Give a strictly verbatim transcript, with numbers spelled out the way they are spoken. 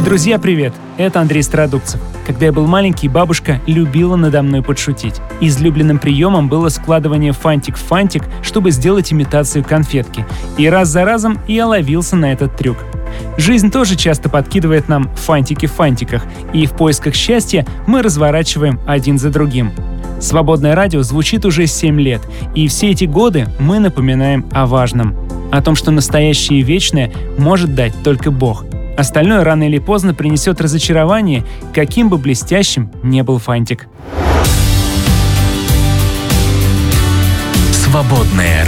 Друзья, привет! Это Андрей Стародубцев. Когда я был маленький, бабушка любила надо мной подшутить. Излюбленным приемом было складывание фантик в фантик, чтобы сделать имитацию конфетки. И раз за разом я ловился на этот трюк. Жизнь тоже часто подкидывает нам фантики в фантиках, и в поисках счастья мы разворачиваем один за другим. Свободное радио звучит уже семь лет, и все эти годы мы напоминаем о важном. О том, что настоящее и вечное может дать только Бог. Остальное рано или поздно принесет разочарование, каким бы блестящим ни был фантик. Свободное